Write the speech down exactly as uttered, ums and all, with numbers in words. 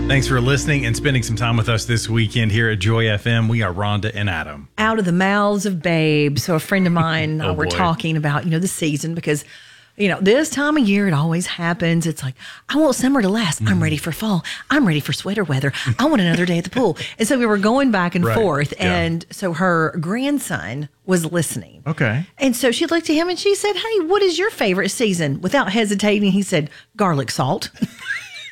Thanks for listening and spending some time with us this weekend here at Joy F M. We are Rhonda and Adam. Out of the mouths of babes. So a friend of mine, oh, uh, we're boy. talking about, you know, the season because, you know, this time of year, it always happens. It's like, I want summer to last. Mm. I'm ready for fall. I'm ready for sweater weather. I want another day at the pool. And so we were going back and right. forth. Yeah. And so her grandson was listening. Okay. And so she looked at him and she said, hey, what is your favorite season? Without hesitating, he said, garlic salt.